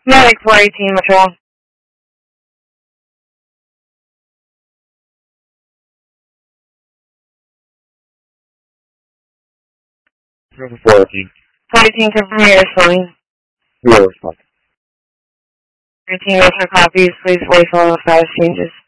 Medic 418 Patrol. Number 418. 418, confirm your responding. We will respond. 13 Western copies, please voice all the status changes.